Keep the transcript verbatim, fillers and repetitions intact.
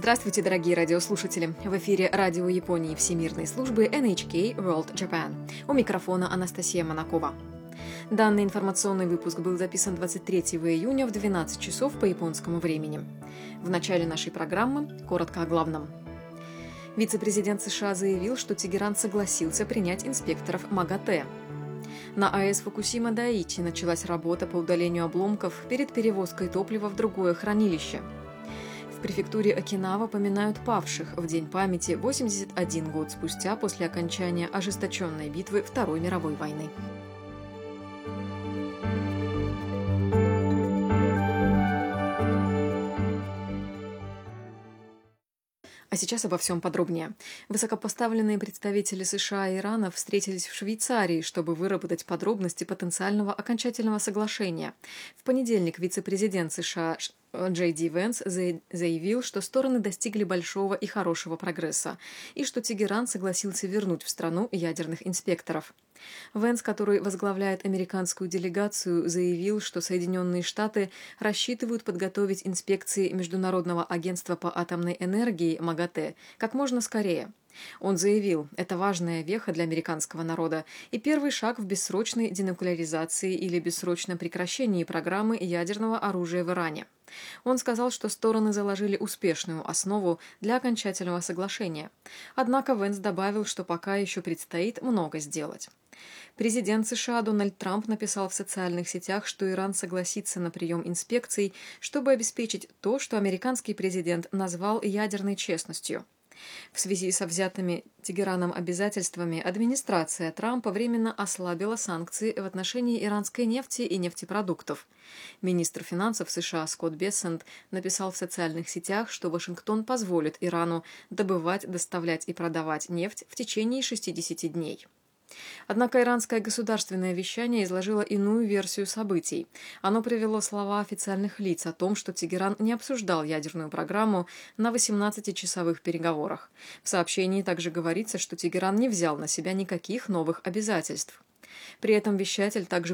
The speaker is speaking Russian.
Здравствуйте, дорогие радиослушатели! В эфире радио Японии Всемирной службы эн эйч кей World Japan. У микрофона Анастасия Монакова. Данный информационный выпуск был записан двадцать третьего июня в двенадцать часов по японскому времени. В начале нашей программы коротко о главном. Вице-президент США заявил, что Тегеран согласился принять инспекторов МАГАТЭ. На АЭС Фукусима-Дайичи началась работа по удалению обломков перед перевозкой топлива в другое хранилище. В префектуре Окинава поминают павших в День памяти восемьдесят один год спустя после окончания ожесточенной битвы Второй мировой войны. А сейчас обо всем подробнее. Высокопоставленные представители США и Ирана встретились в Швейцарии, чтобы выработать подробности потенциального окончательного соглашения. В понедельник вице-президент США Джей Ди Венс заявил, что стороны достигли большого и хорошего прогресса, и что Тегеран согласился вернуть в страну ядерных инспекторов. Венс, который возглавляет американскую делегацию, заявил, что Соединенные Штаты рассчитывают подготовить инспекции Международного агентства по атомной энергии МАГАТЭ как можно скорее. Он заявил, это важная веха для американского народа и первый шаг в бессрочной денуклеаризации или бессрочном прекращении программы ядерного оружия в Иране. Он сказал, что стороны заложили успешную основу для окончательного соглашения. Однако Венс добавил, что пока еще предстоит много сделать. Президент США Дональд Трамп написал в социальных сетях, что Иран согласится на прием инспекций, чтобы обеспечить то, что американский президент назвал ядерной честностью. В связи со взятыми Тегераном обязательствами администрация Трампа временно ослабила санкции в отношении иранской нефти и нефтепродуктов. Министр финансов США Скотт Бессент написал в социальных сетях, что Вашингтон позволит Ирану добывать, доставлять и продавать нефть в течение шестидесяти дней. Однако иранское государственное вещание изложило иную версию событий. Оно привело слова официальных лиц о том, что Тегеран не обсуждал ядерную программу на восемнадцатичасовых переговорах. В сообщении также говорится, что Тегеран не взял на себя никаких новых обязательств. При этом вещатель также